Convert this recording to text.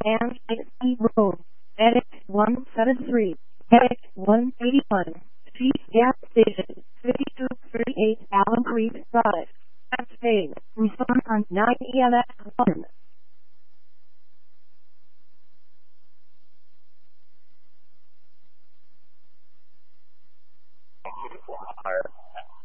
and State Road, Edit 173, Edit 181, Chief Gas Station, 5238 Allen Creek Drive, at Spain, respond on 9 EMX 1. Higher.